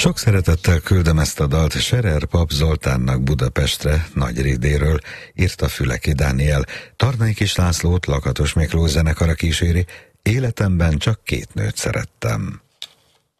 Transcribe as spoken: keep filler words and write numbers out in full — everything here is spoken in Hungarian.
Sok szeretettel küldöm ezt a dalt Scherer Pap Zoltánnak Budapestre, Nagyrédéről, írta Füleki Dániel. Tarnay Kis Lászlót Lakatos Miklós zenekara kíséri, életemben csak két nőt szerettem.